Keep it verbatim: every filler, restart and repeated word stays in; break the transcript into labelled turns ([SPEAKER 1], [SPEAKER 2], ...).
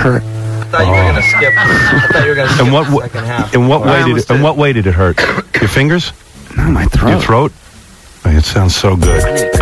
[SPEAKER 1] hurt.
[SPEAKER 2] I thought you were going to skip. I thought you were going to skip
[SPEAKER 3] In what,
[SPEAKER 2] the second half.
[SPEAKER 3] in what
[SPEAKER 1] Well, I
[SPEAKER 3] way did
[SPEAKER 1] almost
[SPEAKER 3] it, in
[SPEAKER 1] did.
[SPEAKER 3] what way did it hurt? Your fingers?
[SPEAKER 1] No, my throat.
[SPEAKER 3] Your throat? Oh, it sounds so good.